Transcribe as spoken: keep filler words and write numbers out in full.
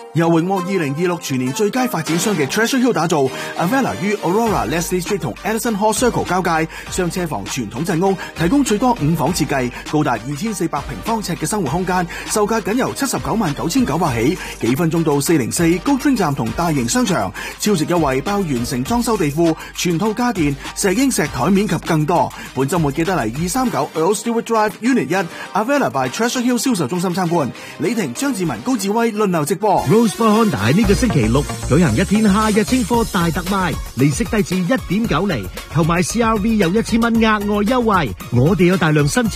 由榮獲二零二六全年最佳發展商嘅 Treasure Hill 打造 ，Avella 於 Aurora、Leslie Street 同 Edison Hall Circle 交界，雙車房傳統陣屋，提供最多五房設計，高達二千四百平方尺嘅生活空間，售價僅由七十九萬九千九百起，幾分鐘到四零四高端站同大型商場，超值優惠包完成裝修地庫、全套家電、石英石台面及更多。本週末記得嚟二三九 Earl Stewart Drive Unit 一 Avella by Treasure Hill 銷售中心參觀。李婷、張志文、高志威輪流直播。 Rosebud Honda 喺呢個星期六舉行一天夏日清貨大特賣，利息低至一點九厘，購買 C R V 有一千蚊額外優惠。我哋有大量新車